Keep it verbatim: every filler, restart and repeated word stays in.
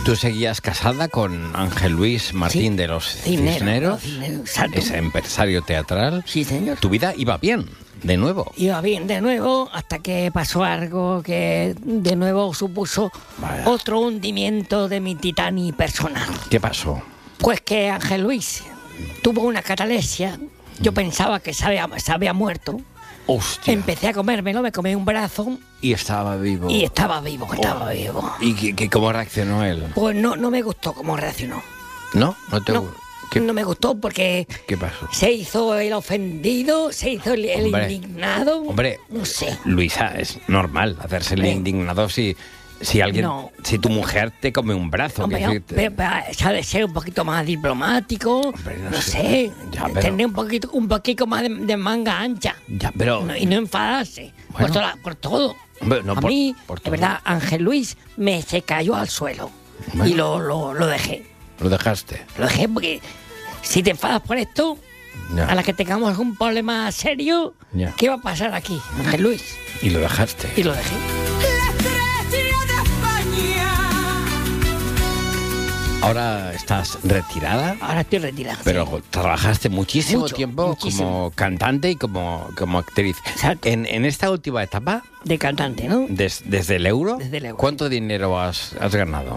¿Tú seguías casada con Ángel Luis Martín Sí. de los Cisneros, Cisneros? Cisneros, exacto. Ese empresario teatral. Sí, señor. Tu vida iba bien, de nuevo. Iba bien de nuevo hasta que pasó algo que de nuevo supuso Vaya. otro hundimiento de mi Titanic personal. ¿Qué pasó? Pues que Ángel Luis tuvo una catalepsia. Yo pensaba que se había, se había muerto. Hostia. Empecé a comérmelo, me comí un brazo Y estaba vivo. y estaba vivo, estaba vivo. ¿Y qué- qué- cómo reaccionó él? Pues no, no me gustó cómo reaccionó. ¿No? ¿No te No, gu- ¿Qué, no me gustó porque qué pasó? se hizo el ofendido, se hizo el, el Hombre, indignado. Hombre, no sé. Luisa, es normal hacerse el Eh. indignado si, si alguien, No. si tu mujer te come un brazo. Hombre, que no, decir, te- pero, pero se ha de ser un poquito más diplomático, Hombre, no no, sé. sé, Ya, pero- tener un poquito, un poquito más de, de manga ancha. Ya, pero... No, y no enfadarse por, Bueno. toda- por todo. Hombre, no a por- mí, por de todo. verdad, Ángel Luis me se cayó al suelo Bueno. y lo, lo, lo dejé. Lo dejaste. Lo dejé porque si te enfadas por esto, Ya. a la que tengamos algún problema serio, Ya. ¿qué va a pasar aquí, Ángel Luis? Y lo dejaste. Y lo dejé. Ahora estás retirada, Ahora estoy retirado. pero sí. trabajaste muchísimo Mucho, tiempo muchísimo. como cantante y como, como actriz. Exacto. En, en esta última etapa, De cantante, ¿no? des- desde el euro, Desde el euro. ¿cuánto dinero has, has ganado?